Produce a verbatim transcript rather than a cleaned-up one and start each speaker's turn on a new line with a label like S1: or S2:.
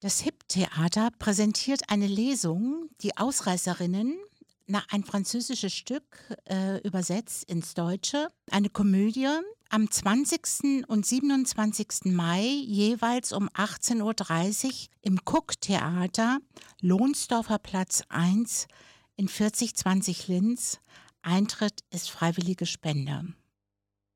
S1: Das Hip-Theater präsentiert eine Lesung, die Ausreißerinnen, nach ein französisches Stück, äh, übersetzt ins Deutsche, eine Komödie, am zwanzigsten und siebenundzwanzigsten Mai jeweils um achtzehn Uhr dreißig im Cook-Theater, Lohnsdorfer Platz eins in vierzig zwanzig Linz. Eintritt ist freiwillige Spende.